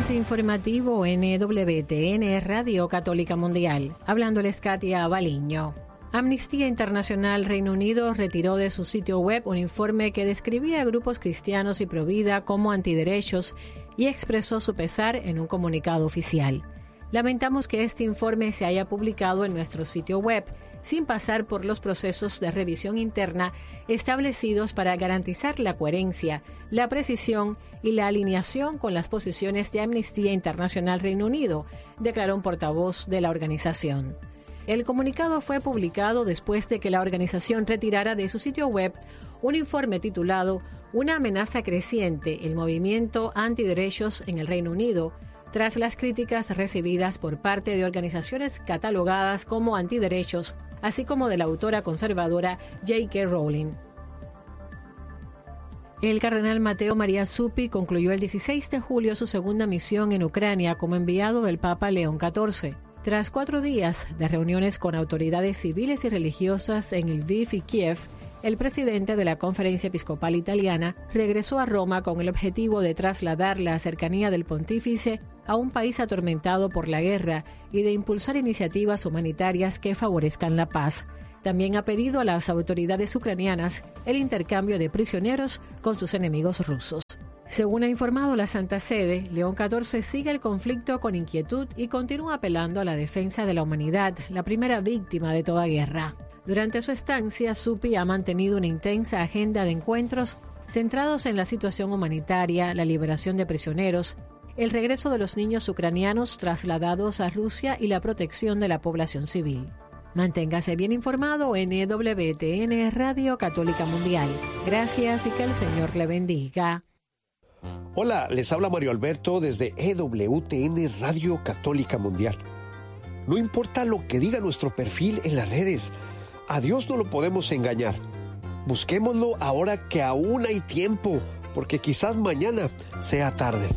Avance informativo NWTN Radio Católica Mundial. Hablándoles Katia Baliño. Amnistía Internacional Reino Unido retiró de su sitio web un informe que describía a grupos cristianos y provida como antiderechos y expresó su pesar en un comunicado oficial. Lamentamos que este informe se haya publicado en nuestro sitio web sin pasar por los procesos de revisión interna establecidos para garantizar la coherencia, la precisión y la alineación con las posiciones de Amnistía Internacional Reino Unido, declaró un portavoz de la organización. El comunicado fue publicado después de que la organización retirara de su sitio web un informe titulado Una amenaza creciente, el movimiento antiderechos en el Reino Unido, tras las críticas recibidas por parte de organizaciones catalogadas como antiderechos, así como de la autora conservadora J.K. Rowling. El cardenal Matteo Maria Zuppi concluyó el 16 de julio su segunda misión en Ucrania como enviado del Papa León XIV. Tras 4 días de reuniones con autoridades civiles y religiosas en Lviv y Kiev, el presidente de la Conferencia Episcopal Italiana regresó a Roma con el objetivo de trasladar la cercanía del pontífice a un país atormentado por la guerra y de impulsar iniciativas humanitarias que favorezcan la paz. También ha pedido a las autoridades ucranianas el intercambio de prisioneros con sus enemigos rusos. Según ha informado la Santa Sede, León XIV sigue el conflicto con inquietud y continúa apelando a la defensa de la humanidad, la primera víctima de toda guerra. Durante su estancia, Zuppi ha mantenido una intensa agenda de encuentros centrados en la situación humanitaria, la liberación de prisioneros, el regreso de los niños ucranianos trasladados a Rusia y la protección de la población civil. Manténgase bien informado en EWTN Radio Católica Mundial. Gracias y que el Señor le bendiga. Hola, les habla Mario Alberto desde EWTN Radio Católica Mundial. No importa lo que diga nuestro perfil en las redes, a Dios no lo podemos engañar. Busquémoslo ahora que aún hay tiempo, porque quizás mañana sea tarde.